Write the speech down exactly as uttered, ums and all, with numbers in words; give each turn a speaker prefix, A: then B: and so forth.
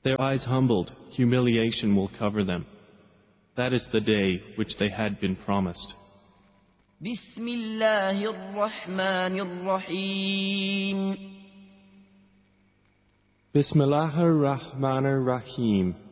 A: Their eyes humbled, humiliation will cover them. That is the day which they had been promised.
B: بسم الله الرحمن الرحيم
A: Bismillahir Rahmanir Rahim.